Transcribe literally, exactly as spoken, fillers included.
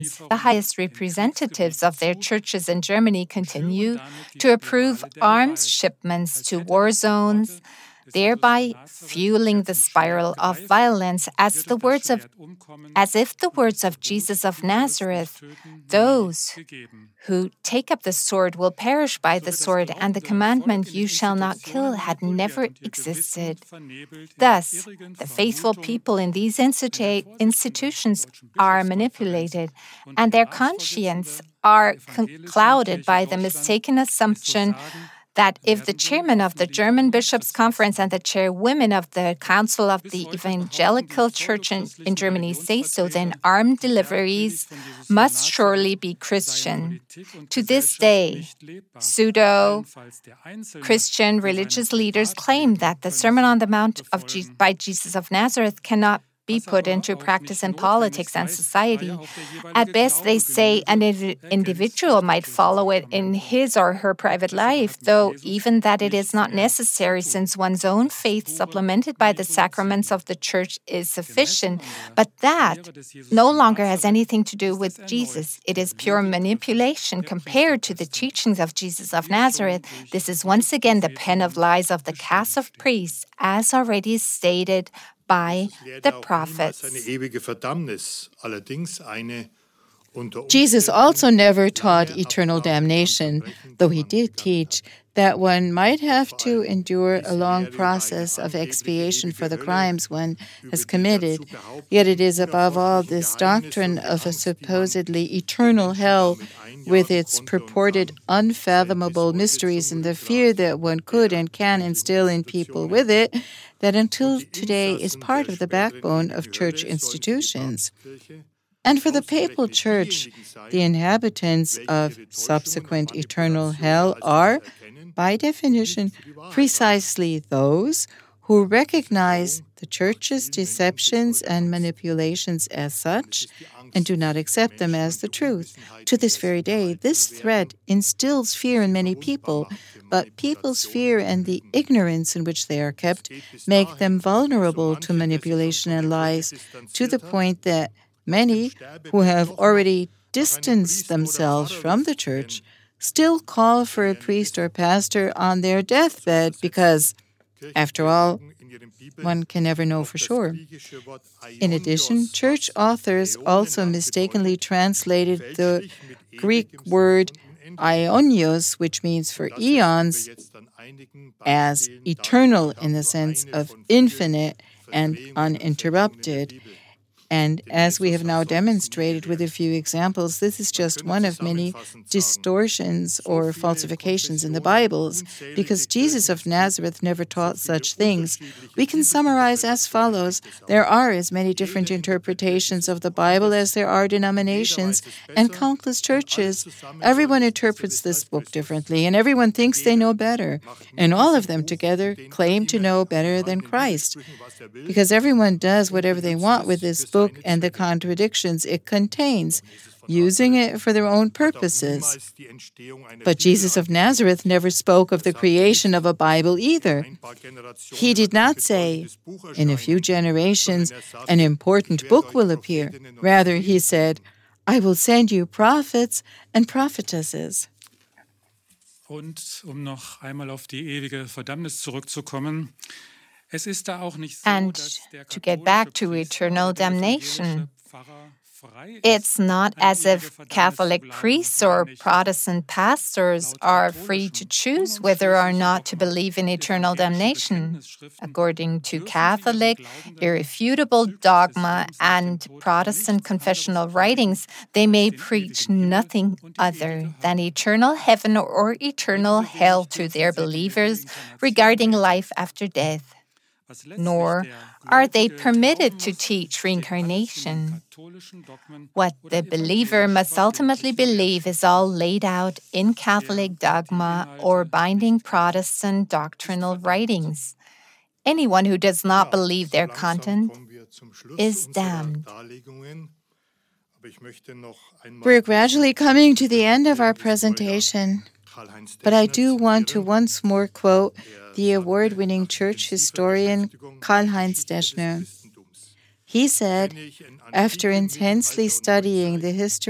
the highest representatives of their churches in Germany continue to approve arms shipments to war zones, thereby fueling the spiral of violence as the words of as if the words of Jesus of Nazareth, those who take up the sword will perish by the sword, and the commandment, you shall not kill, had never existed. Thus, the faithful people in these institu- institutions are manipulated, and their conscience are clouded by the mistaken assumption that if the chairman of the German Bishops' Conference and the chairwomen of the Council of the Evangelical Church in, in Germany say so, then armed deliveries must surely be Christian. To this day, pseudo-Christian religious leaders claim that the Sermon on the Mount of Je- by Jesus of Nazareth cannot be put into practice in politics and society. At best, they say an individual might follow it in his or her private life, though even that it is not necessary, since one's own faith, supplemented by the sacraments of the Church, is sufficient. But that no longer has anything to do with Jesus. It is pure manipulation compared to the teachings of Jesus of Nazareth. This is once again the pen of lies of the caste of priests, as already stated by the prophets. Jesus also never taught eternal damnation, though he did teach that one might have to endure a long process of expiation for the crimes one has committed. Yet it is above all this doctrine of a supposedly eternal hell, with its purported unfathomable mysteries and the fear that one could and can instill in people with it, that until today is part of the backbone of church institutions. And for the papal church, the inhabitants of subsequent eternal hell are, by definition, precisely those who recognize the church's deceptions and manipulations as such and do not accept them as the truth. To this very day, this threat instills fear in many people, but people's fear and the ignorance in which they are kept make them vulnerable to manipulation and lies, to the point that many who have already distanced themselves from the church still call for a priest or pastor on their deathbed because, after all, one can never know for sure. In addition, church authors also mistakenly translated the Greek word aionios, which means for eons, as eternal in the sense of infinite and uninterrupted. And as we have now demonstrated with a few examples, this is just one of many distortions or falsifications in the Bibles, because Jesus of Nazareth never taught such things. We can summarize as follows. There are as many different interpretations of the Bible as there are denominations and countless churches. Everyone interprets this book differently, and everyone thinks they know better. And all of them together claim to know better than Christ, because everyone does whatever they want with this book and the contradictions it contains, using it for their own purposes. But Jesus of Nazareth never spoke of the creation of a Bible either. He did not say, in a few generations, an important book will appear. Rather, he said, I will send you prophets and prophetesses. Und um noch einmal auf die ewige Verdammnis zurückzukommen, and to get back to eternal damnation, it's not as if Catholic priests or Protestant pastors are free to choose whether or not to believe in eternal damnation. According to Catholic, irrefutable dogma and Protestant confessional writings, they may preach nothing other than eternal heaven or eternal hell to their believers regarding life after death. Nor are they permitted to teach reincarnation. What the believer must ultimately believe is all laid out in Catholic dogma or binding Protestant doctrinal writings. Anyone who does not believe their content is damned. We're gradually coming to the end of our presentation, but I do want to once more quote the award-winning church historian Karl-Heinz Deschner. He said, after intensely studying the history